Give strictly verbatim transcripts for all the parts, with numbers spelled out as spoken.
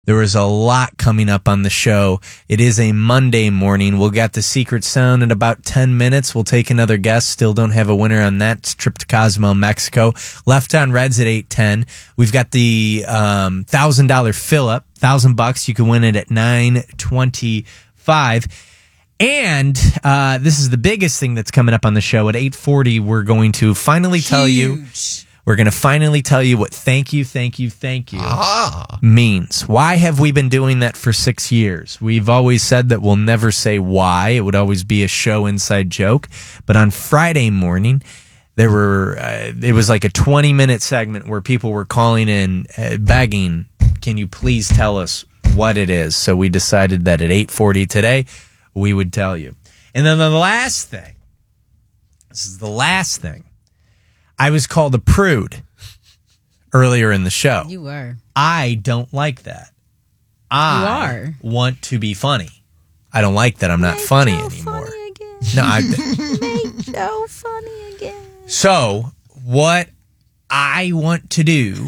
There is a lot coming up on the show. It is a Monday morning. We'll get the secret sound in about ten minutes. We'll take another guest. Still don't have a winner on that. Trip to Cozumel, Mexico. Left on Reds at eight ten. We've got the um, one thousand dollars fill-up. one thousand bucks. You can win it at nine twenty-five. And uh, this is the biggest thing that's coming up on the show. At eight forty, we're going to finally Huge. tell you... We're going to finally tell you what thank you, thank you, thank you ah. means. Why have we been doing that for six years? We've always said that we'll never say why. It would always be a show inside joke. But on Friday morning, there were uh, it was like a twenty-minute segment where people were calling in, uh, begging, can you please tell us what it is? So we decided that at eight forty today, we would tell you. And then the last thing, this is the last thing. I was called a prude earlier in the show. You were. I don't like that. I you are. want to be funny. I don't like that I'm not Make funny Joe anymore. Funny again. No, I. Make Joe funny again. So what I want to do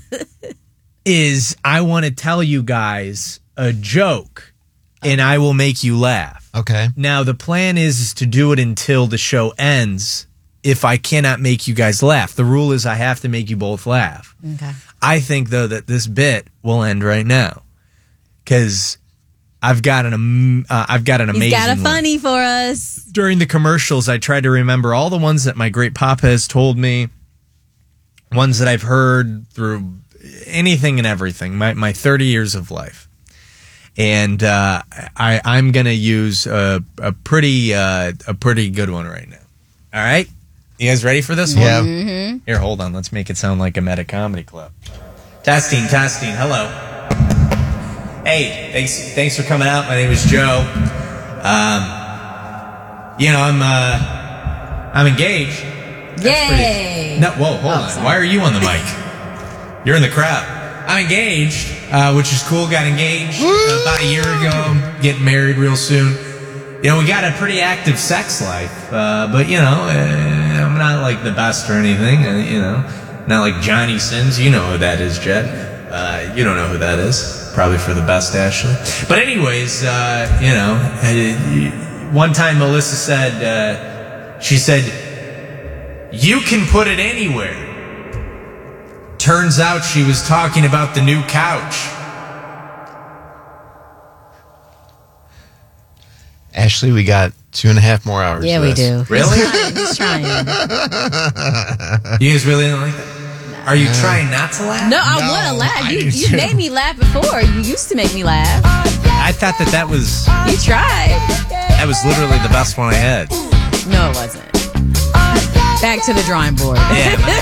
is I want to tell you guys a joke, and I will make you laugh. Okay. Now the plan is to do it until the show ends. If I cannot make you guys laugh, the rule is I have to make you both laugh. Okay. I think, though, that this bit will end right now because I've got an uh, I've got an amazing. He's got a one. funny for us. During the commercials, I tried to remember all the ones that my great papa has told me, ones that I've heard through anything and everything. My my thirty years of life, and uh, I I'm gonna use a a pretty uh, a pretty good one right now. All right. You guys ready for this one? Yeah. Mm-hmm. Here, hold on. Let's make it sound like I'm at a comedy club. Testing, testing. Hello. Hey, thanks thanks for coming out. My name is Joe. Um, you know, I'm uh, I'm engaged. That's Yay! pretty- no, whoa, hold Oh, on. sorry. Why are you on the mic? You're in the crowd. I'm engaged, uh, which is cool. Got engaged uh, about a year ago. Getting married real soon. You know, we got a pretty active sex life, uh, but, you know, uh, I'm not, like, the best or anything, uh, you know. Not like Johnny Sins. You know who that is, Jed. Uh, you don't know who that is. Probably for the best, Ashley. But anyways, uh, you know, uh, one time Melissa said, uh, she said, you can put it anywhere. Turns out she was talking about the new couch. Ashley, we got two and a half more hours. Yeah, of we this. do. Really? He's trying. He's trying. You guys really don't like that? Are you trying not to laugh? No, I No, want to laugh. I You, do you too. made me laugh before. You used to make me laugh. I thought that that was You tried. that was literally the best one I had. No, it wasn't. Back to the drawing board. Yeah.